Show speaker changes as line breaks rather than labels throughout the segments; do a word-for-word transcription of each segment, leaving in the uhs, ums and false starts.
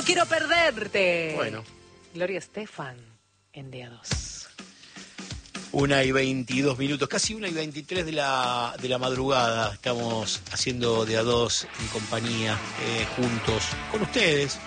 quiero perderte.
Bueno.
Gloria Estefan en D A dos.
Una y veintidós minutos, casi una y veintitrés de la, de la madrugada. Estamos haciendo D A dos en compañía, eh, juntos, con ustedes,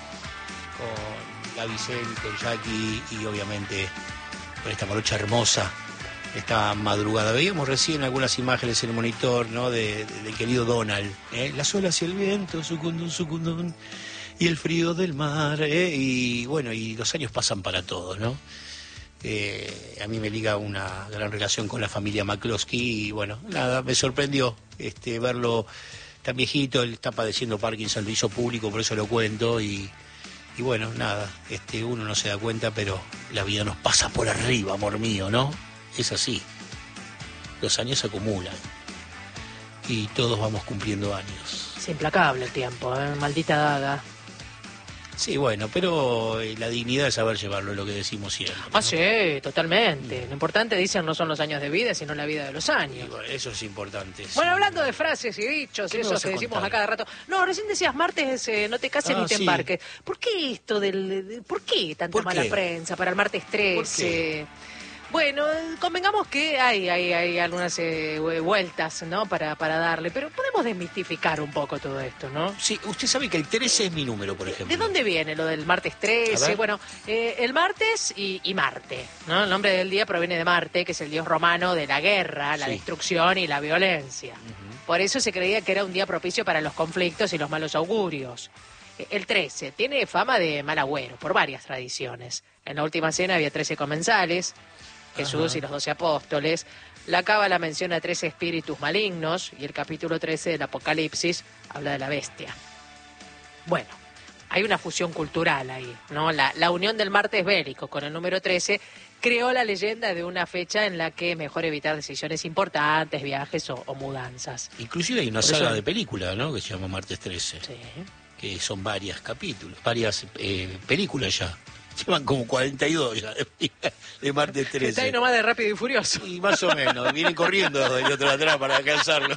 con la Vicente, con Jackie y obviamente con esta morocha hermosa, esta madrugada. Veíamos recién algunas imágenes en el monitor, ¿no? De, de, del querido Donald, ¿eh? Las olas y el viento, sucundún, sucundún, y el frío del mar, ¿eh? Y bueno, y los años pasan para todos, ¿no? Eh, a mí me liga una gran relación con la familia McCloskey y bueno, nada, me sorprendió este, verlo tan viejito. Él está padeciendo Parkinson, lo hizo público, por eso lo cuento y, y bueno, nada, este, uno no se da cuenta, pero la vida nos pasa por arriba, amor mío, ¿no? Es así, los años se acumulan y todos vamos cumpliendo años.
Es implacable el tiempo, ¿eh? Maldita daga.
Sí, bueno, pero la dignidad es saber llevarlo, es lo que decimos siempre, ¿no?
Ah, sí, totalmente. Lo importante, dicen, no son los años de vida, sino la vida de los años.
Y bueno, eso es importante. Sí.
Bueno, hablando de frases y dichos,
¿Qué
esos que decimos
contar?
a cada rato. No, recién decías martes, eh, no te cases
Ah,
ni te
sí.
embarques. ¿Por qué esto del... de- ¿Por qué tanta
¿Por
mala
qué?
prensa para el martes trece?
¿Por qué?
Bueno, convengamos que hay, hay, hay algunas eh, vueltas, ¿no? Para, para darle, pero podemos desmitificar un poco todo esto, ¿no?
Sí, usted sabe que el trece es mi número, por ejemplo.
¿De dónde viene lo del martes
A
trece?
ver.
Bueno, eh, el martes y, y Marte, ¿no? El nombre del día proviene de Marte, que es el dios romano de la guerra, la
Sí.
destrucción y la violencia.
Ujú.
Por eso se creía que era un día propicio para los conflictos y los malos augurios. Eh, El trece tiene fama de mal agüero por varias tradiciones. En la última cena había trece comensales, Jesús
Ajá.
y los doce apóstoles. La Cábala menciona trece espíritus malignos y el capítulo trece del Apocalipsis habla de la bestia. Bueno, hay una fusión cultural ahí, ¿no? La, la unión del martes bélico con el número trece creó la leyenda de una fecha en la que mejor evitar decisiones importantes, viajes o, o mudanzas.
Inclusive hay una
Por
saga
eso-
de película, ¿no? Que se llama Martes trece,
Sí.
que son varias capítulos, varias eh, películas ya. Llevan como cuarenta y dos ya de, de Martes
Está ahí
trece.
nomás de Rápido y Furioso.
Y más o menos, vienen corriendo del otro de atrás para alcanzarlo.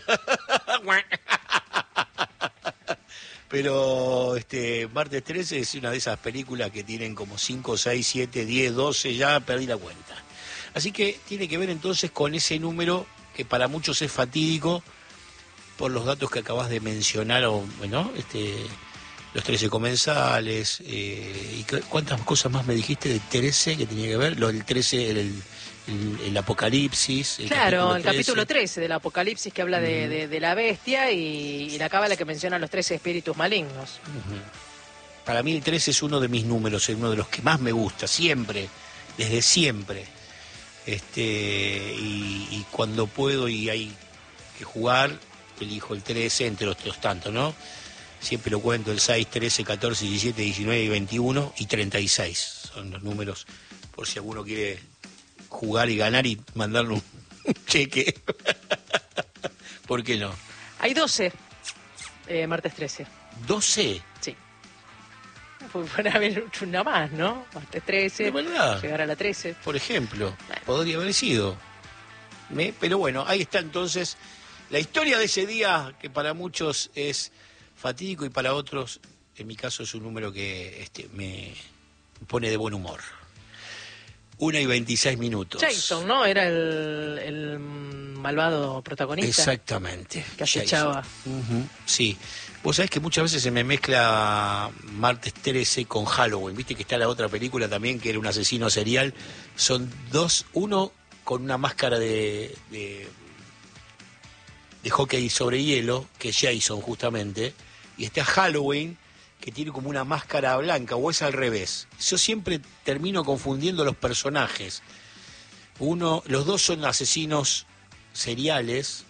Pero este Martes trece es una de esas películas que tienen como cinco, seis, siete, diez, doce, ya perdí la cuenta. Así que tiene que ver entonces con ese número que para muchos es fatídico por los datos que acabas de mencionar, o bueno, este, los trece comensales, eh, y cu- cuántas cosas más me dijiste de trece que tenía que ver, lo del trece, el, el, el- el Apocalipsis. El
Claro, el
trece.
capítulo trece del Apocalipsis que habla de, de- de la bestia y, y la Cábala que menciona los trece espíritus malignos.
Ujú. Para mí el trece es uno de mis números, es uno de los que más me gusta, siempre, desde siempre. Este, y, y cuando puedo y hay que jugar, elijo el trece entre los, los tantos, ¿no? Siempre lo cuento, el seis, trece, catorce, diecisiete, diecinueve y veintiuno y treinta y seis. Son los números por si alguno quiere jugar y ganar y mandarle un cheque. ¿Por qué no?
Hay doce, eh, martes trece.
doce.
Sí. Puede haber una más, ¿no? Martes trece,
De verdad.
llegar a la trece.
Por ejemplo, podría haber sido. ¿Me? Pero bueno, ahí está entonces la historia de ese día que para muchos es fatídico y para otros, en mi caso, es un número que este, me pone de buen humor. Una y veintiséis minutos.
Jason, ¿no? Era el, el malvado protagonista.
Exactamente.
Que acechaba.
Jason. Ujú, sí. Vos sabés que muchas veces se me mezcla Martes trece con Halloween. Viste que está la otra película también, que era un asesino serial. Son dos, uno con una máscara de, de, de hockey sobre hielo, que es Jason justamente, y está Halloween, que tiene como una máscara blanca, o es al revés. Yo siempre termino confundiendo los personajes. Uno, los dos son asesinos seriales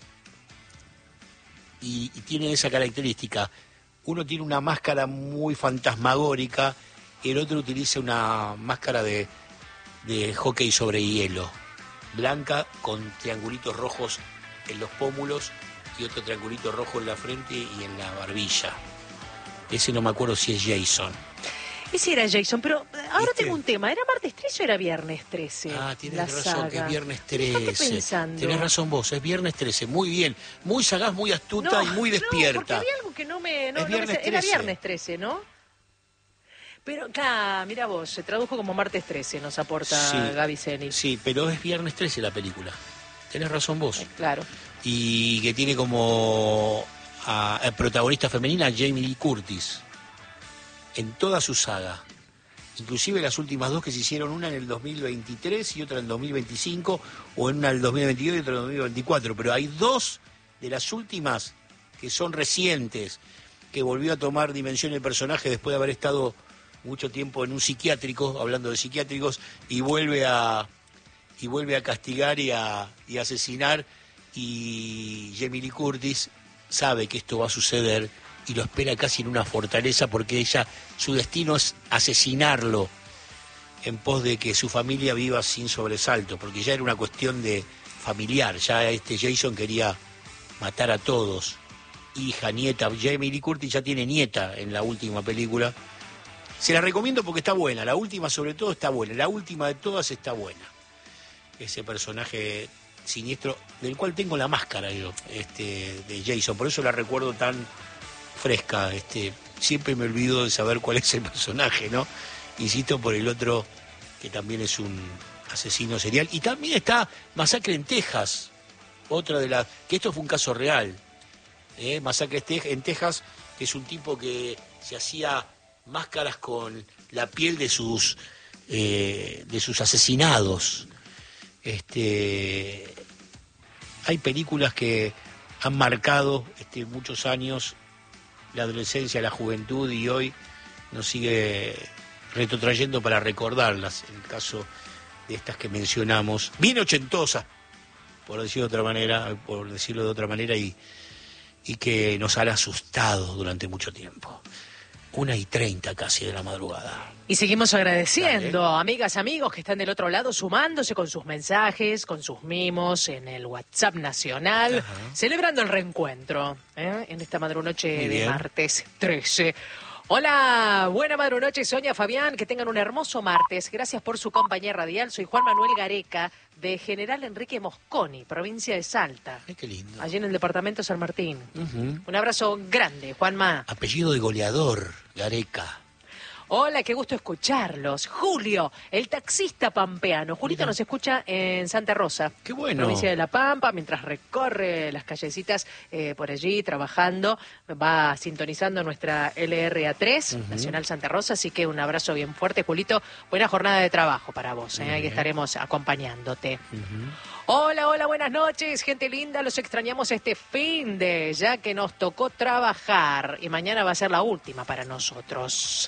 y, y tienen esa característica. Uno tiene una máscara muy fantasmagórica, el otro utiliza una máscara de, de hockey sobre hielo, blanca con triangulitos rojos en los pómulos y otro triangulito rojo en la frente y en la barbilla. Ese no me acuerdo si es Jason.
Ese era Jason, pero eh, ahora
¿Viste?
tengo un tema. ¿Era martes trece o era viernes trece?
Ah, tienes
la
razón,
saga?
que es viernes
Fíjate
trece.
pensando.
Tenés razón vos, es viernes trece. Muy bien, muy sagaz, muy astuta y muy
No, porque
despierta.
había algo que no me... No,
Es
no me
viernes
sa- era
trece.
viernes trece, ¿no? Pero, claro, mira vos, se tradujo como martes trece, nos aporta
Sí,
Gaby Zeni.
Sí, pero es viernes trece la película. Tenés razón vos.
Eh, claro.
Y que tiene como a, a protagonista femenina Jamie Lee Curtis en toda su saga. Inclusive las últimas dos que se hicieron, una en el dos mil veintitrés y otra en el dos mil veinticinco, o en una en el dos mil veintidós y otra en el dos mil veinticuatro. Pero hay dos de las últimas que son recientes, que volvió a tomar dimensión el personaje después de haber estado mucho tiempo en un psiquiátrico, hablando de psiquiátricos, y vuelve a y vuelve a castigar y a, y a asesinar, y Jamie Lee Curtis sabe que esto va a suceder y lo espera casi en una fortaleza, porque ella, su destino es asesinarlo en pos de que su familia viva sin sobresalto, porque ya era una cuestión de familiar, ya este Jason quería matar a todos, hija, nieta. Jamie Lee Curtis ya tiene nieta en la última película. Se la recomiendo porque está buena, la última sobre todo está buena, la última de todas está buena. Ese personaje siniestro, del cual tengo la máscara yo, este, de Jason, por eso la recuerdo tan fresca, este, siempre me olvido de saber cuál es el personaje, ¿no? Insisto por el otro, que también es un asesino serial. Y también está Masacre en Texas, otra de las, que esto fue un caso real, ¿eh? Masacre en Texas, que es un tipo que se hacía máscaras con la piel de sus eh, de sus asesinados. Este, hay películas que han marcado este, muchos años, la adolescencia, la juventud, y hoy nos sigue retrotrayendo para recordarlas, en el caso de estas que mencionamos, bien ochentosas, por decirlo de otra manera, por decirlo de otra manera, y, y que nos han asustado durante mucho tiempo. Una y treinta casi de la madrugada.
Y seguimos agradeciendo,
Dale.
amigas, amigos que están del otro lado, sumándose con sus mensajes, con sus mimos en el WhatsApp nacional,
Ajá.
celebrando el reencuentro, ¿eh? En esta madrunoche
Muy
de
bien.
martes trece. Hola, buena madrunoche, Sonia, Fabián, que tengan un hermoso martes. Gracias por su compañía radial. Soy Juan Manuel Gareca, de General Enrique Mosconi, provincia de Salta,
Ay, qué lindo.
allí en el departamento San Martín.
Uh-huh.
Un abrazo grande, Juanma.
Apellido de goleador, Gareca.
Hola, qué gusto escucharlos. Julio, el taxista pampeano. Julito
Mira.
nos escucha en Santa Rosa,
Qué bueno.
provincia de La Pampa, mientras recorre las callecitas eh, por allí trabajando. Va sintonizando nuestra L R A tres,
Uh-huh.
Nacional Santa Rosa, así que un abrazo bien fuerte, Julito. Buena jornada de trabajo para vos, ¿eh?
Muy
Ahí
bien.
estaremos acompañándote.
Uh-huh.
Hola, hola, buenas noches, gente linda, los extrañamos este fin de, ya que nos tocó trabajar y mañana va a ser la última para nosotros.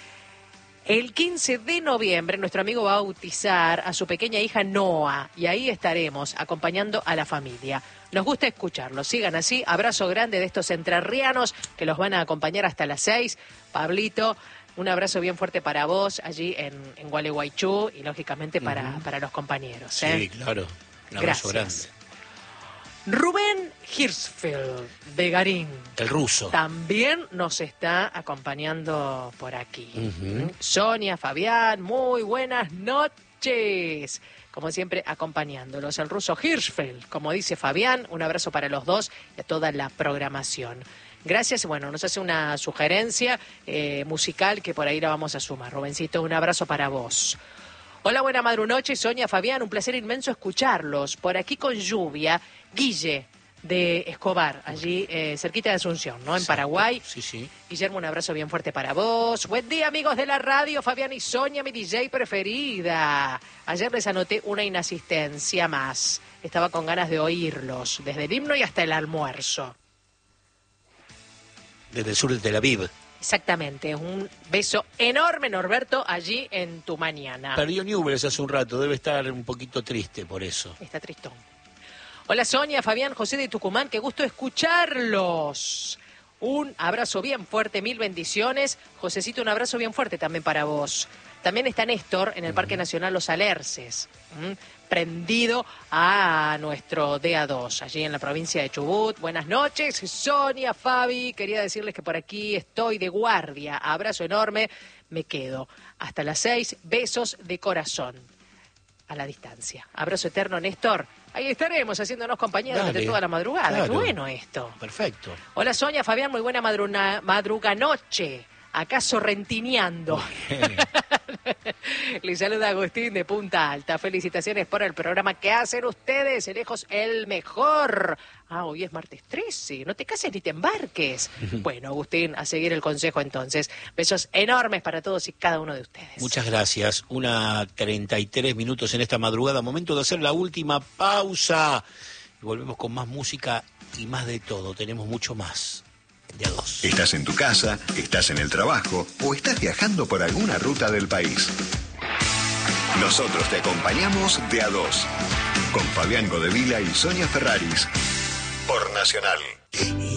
El quince de noviembre nuestro amigo va a bautizar a su pequeña hija Noa y ahí estaremos acompañando a la familia. Nos gusta escucharlos, sigan así, abrazo grande de estos entrerrianos que los van a acompañar hasta las seis. Pablito, un abrazo bien fuerte para vos allí en, en Gualeguaychú y lógicamente para,
Uh-huh.
para los compañeros. ¿eh?
Sí, claro. Un abrazo
Gracias.
grande.
Rubén Hirschfeld de Garín
El ruso.
también nos está acompañando por aquí.
Ujú.
Sonia, Fabián, muy buenas noches. Como siempre, acompañándolos. El ruso Hirschfeld, como dice Fabián, un abrazo para los dos y a toda la programación. Gracias. Bueno, nos hace una sugerencia eh, musical que por ahí la vamos a sumar. Rubencito, un abrazo para vos. Hola, buena madrunoche, Sonia, Fabián, un placer inmenso escucharlos. Por aquí con lluvia, Guille de Escobar, allí eh, cerquita de Asunción, ¿no? En
Exacto.
Paraguay.
Sí, sí.
Guillermo, un abrazo bien fuerte para vos. Buen día, amigos de la radio, Fabián y Sonia, mi D J preferida. Ayer les anoté una inasistencia más. Estaba con ganas de oírlos, desde el himno y hasta el almuerzo.
Desde el sur de Tel Aviv.
Exactamente, un beso enorme, Norberto, allí en tu mañana.
Perdió Newell's hace un rato, debe estar un poquito triste por eso.
Está tristón. Hola Sonia, Fabián, José de Tucumán, qué gusto escucharlos. Un abrazo bien fuerte, mil bendiciones. Josecito, un abrazo bien fuerte también para vos. También está Néstor en el Parque Nacional Los Alerces, ¿m? prendido a nuestro D A dos, allí en la provincia de Chubut. Buenas noches, Sonia, Fabi, quería decirles que por aquí estoy de guardia. Abrazo enorme, me quedo. Hasta las seis, besos de corazón. A la distancia. Abrazo eterno, Néstor. Ahí estaremos haciéndonos compañía
Dale,
durante toda la madrugada.
claro.
Qué bueno esto.
Perfecto.
Hola Sonia, Fabián, muy buena madruna, madruga noche. acá sorrentineando. Les saluda Agustín de Punta Alta. Felicitaciones por el programa que hacen ustedes, lejos el mejor. Ah, hoy es martes trece, no te cases ni te embarques. Bueno, Agustín, a seguir el consejo entonces. Besos enormes para todos y cada uno de ustedes.
Muchas gracias. Una treinta y tres minutos en esta madrugada. Momento de hacer la última pausa. Y volvemos con más música y más de todo. Tenemos mucho más. De a dos.
Estás en tu casa, estás en el trabajo o estás viajando por alguna ruta del país. Nosotros te acompañamos de a dos. Con Fabián Godevila y Sonia Ferraris. Por Nacional.